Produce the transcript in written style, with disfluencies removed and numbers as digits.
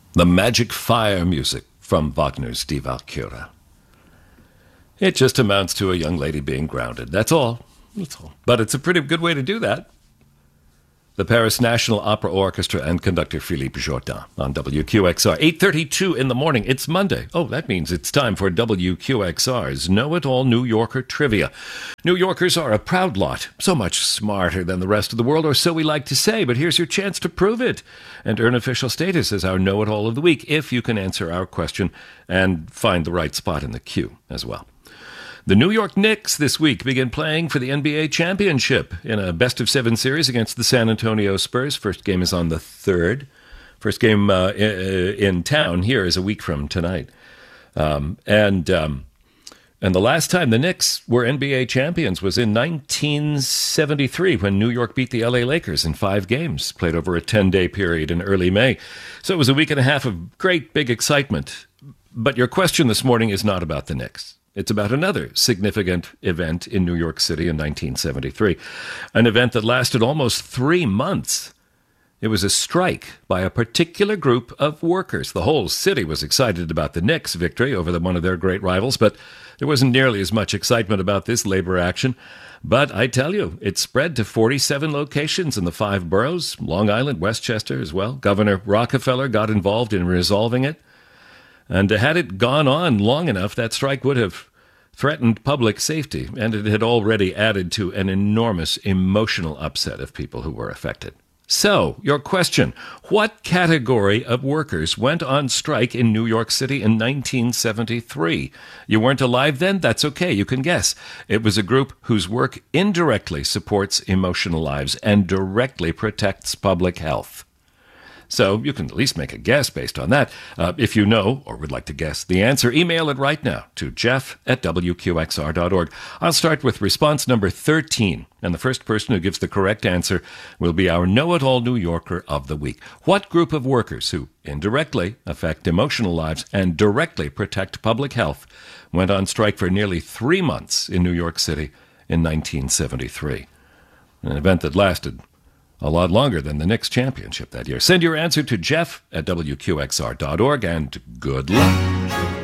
The magic fire music from Wagner's Die Walküre. It just amounts to a young lady being grounded. That's all. But it's a pretty good way to do that. The Paris National Opera Orchestra and conductor Philippe Jourdan on WQXR. 8:32 in the morning. It's Monday. Oh, that means it's time for WQXR's Know-It-All New Yorker Trivia. New Yorkers are a proud lot, so much smarter than the rest of the world, or so we like to say, but here's your chance to prove it and earn official status as our Know-It-All of the Week if you can answer our question and find the right spot in the queue as well. The New York Knicks this week begin playing for the NBA championship in a best-of-7 series against the San Antonio Spurs. First game is on the 3rd. First game in town here is a week from tonight. And the last time the Knicks were NBA champions was in 1973 when New York beat the LA Lakers in 5 games, played over a 10-day period in early May. So it was a week and a half of great big excitement. But your question this morning is not about the Knicks. It's about another significant event in New York City in 1973, an event that lasted almost 3 months. It was a strike by a particular group of workers. The whole city was excited about the Knicks' victory over one of their great rivals, but there wasn't nearly as much excitement about this labor action. But I tell you, it spread to 47 locations in the 5 boroughs, Long Island, Westchester as well. Governor Rockefeller got involved in resolving it. And had it gone on long enough, that strike would have threatened public safety, and it had already added to an enormous emotional upset of people who were affected. So, your question, what category of workers went on strike in New York City in 1973? You weren't alive then? That's okay, you can guess. It was a group whose work indirectly supports emotional lives and directly protects public health. So you can at least make a guess based on that. If you know or would like to guess the answer, email it right now to jeff@wqxr.org. I'll start with response number 13, and the first person who gives the correct answer will be our Know-It-All New Yorker of the Week. What group of workers who indirectly affect emotional lives and directly protect public health went on strike for nearly 3 months in New York City in 1973? An event that lasted a lot longer than the Knicks championship that year. Send your answer to jeff@wqxr.org, and good luck.